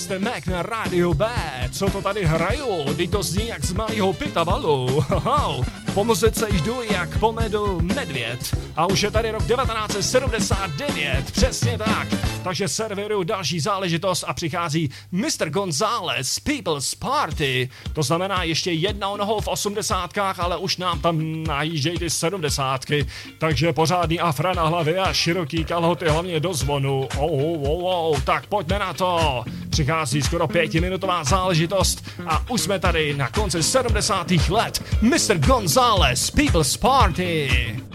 Jste Mac na rádiu B, co to tady hraju, teď to zní jak z malýho pita balu. Po muzice jdu jak po medu medvěd a už je tady rok 1979, přesně tak. Takže serveruju další záležitost a přichází Mr. González People's Party. To znamená ještě jednou nohou v 80kách, ale už nám tam najíždějí ty 70ky. Takže pořádný afra na hlavě a široký kalhoty hlavně do zvonu. Tak pojďme na to. Přichází skoro 5minutová záležitost a už jsme tady na konci 70. let. Mr. González People's Party.